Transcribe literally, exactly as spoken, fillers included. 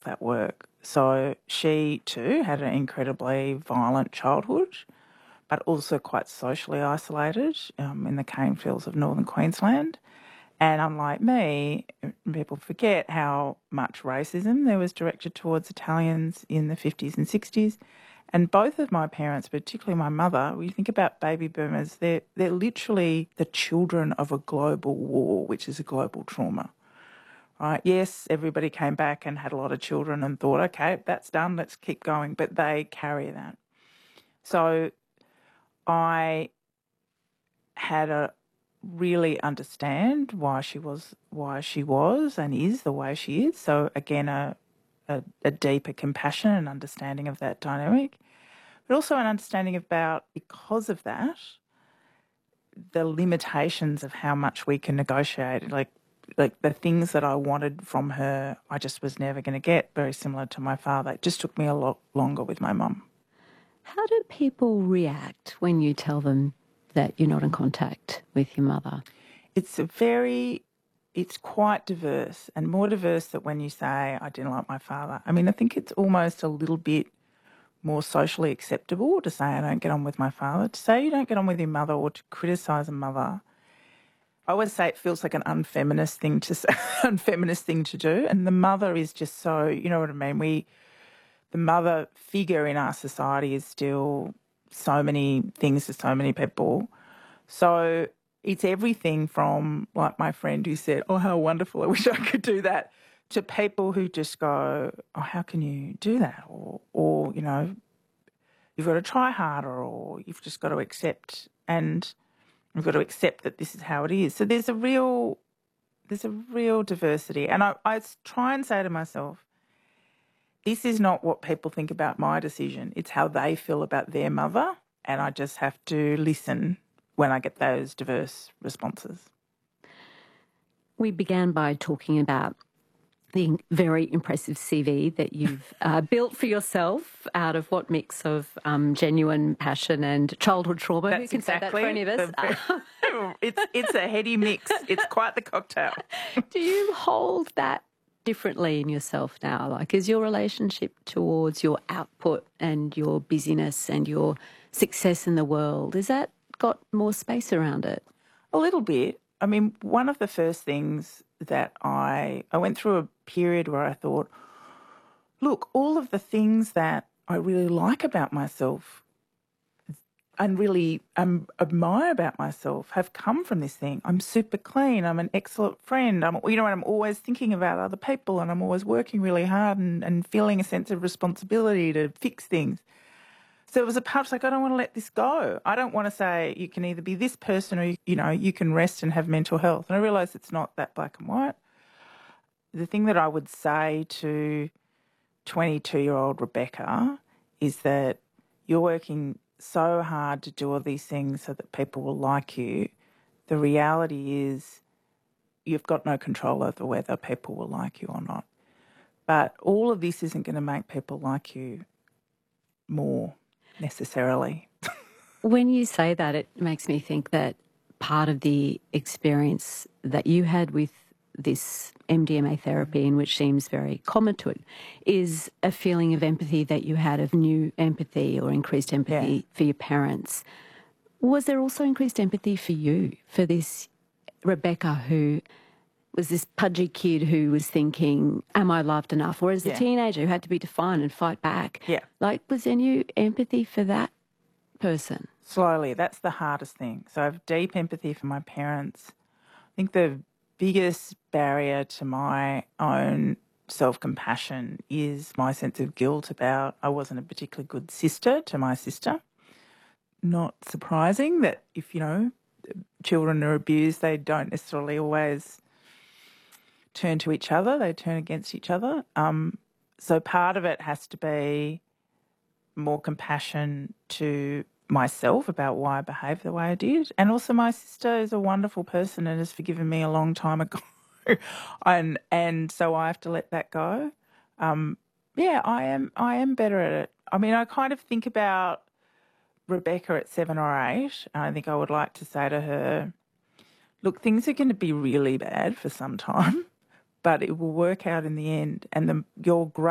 that work. So she too had an incredibly violent childhood, but also quite socially isolated um, in the cane fields of northern Queensland. And unlike me, people forget how much racism there was directed towards Italians in the fifties and sixties. And both of my parents, particularly my mother, when you think about baby boomers, they're, they're literally the children of a global war, which is a global trauma. Right? Yes, everybody came back and had a lot of children and thought, okay, that's done, let's keep going. But they carry that. So I had a really understand why she was why she was and is the way she is. So again, a, a, a deeper compassion and understanding of that dynamic, but also an understanding about, because of that, the limitations of how much we can negotiate. Like, like the things that I wanted from her, I just was never going to get. Very similar to my father. It just took me a lot longer with my mum. How do people react when you tell them that you're not in contact with your mother? It's a very, it's quite diverse, and more diverse than when you say, I didn't like my father. I mean, I think it's almost a little bit more socially acceptable to say I don't get on with my father. To say you don't get on with your mother or to criticise a mother, I always say it feels like an unfeminist thing to say, unfeminist thing to do. And the mother is just so, you know what I mean? We, the mother figure in our society is still so many things to so many people. So it's everything from, like my friend who said, oh, how wonderful, I wish I could do that, to people who just go, oh, how can you do that? Or, or you know, you've got to try harder, or you've just got to accept, and you've got to accept that this is how it is. So there's a real, there's a real diversity. And I, I try and say to myself, this is not what people think about my decision. It's how they feel about their mother, and I just have to listen when I get those diverse responses. We began by talking about the very impressive C V that you've uh, built for yourself out of what mix of um, genuine passion and childhood trauma. That's Who can exactly say that for any of us? The, it's, it's a heady mix. It's quite the cocktail. Do you hold that differently in yourself now? Like, is your relationship towards your output and your busyness and your success in the world, is that got more space around it? A little bit. I mean, one of the first things that I, I went through a period where I thought, look, all of the things that I really like about myself and really um, admire about myself have come from this thing. I'm super clean. I'm an excellent friend. I'm, you know, I'm always thinking about other people, and I'm always working really hard and, and feeling a sense of responsibility to fix things. So it was a part like, I don't want to let this go. I don't want to say you can either be this person or, you, you know, you can rest and have mental health. And I realise it's not that black and white. The thing that I would say to twenty-two-year-old Rebecca is that you're working so hard to do all these things so that people will like you. The reality is you've got no control over whether people will like you or not. But all of this isn't going to make people like you more necessarily. When you say that, it makes me think that part of the experience that you had with this M D M A therapy, and which seems very common to it, is a feeling of empathy that you had, of new empathy or increased empathy Yeah. for your parents. Was there also increased empathy for you, for this Rebecca who was this pudgy kid who was thinking, am I loved enough? Or as a Yeah. teenager who had to be defined and fight back. Yeah. Like, was there new empathy for that person? Slowly. That's the hardest thing. So I have deep empathy for my parents. I think the biggest barrier to my own self-compassion is my sense of guilt about I wasn't a particularly good sister to my sister. Not surprising that if, you know, children are abused, they don't necessarily always turn to each other, they turn against each other. Um, so part of it has to be more compassion to myself about why I behaved the way I did. And also my sister is a wonderful person and has forgiven me a long time ago. and and so I have to let that go. Um, yeah, I am I am better at it. I mean, I kind of think about Rebecca at seven or eight, and I think I would like to say to her, look, things are going to be really bad for some time, but it will work out in the end. And the, your great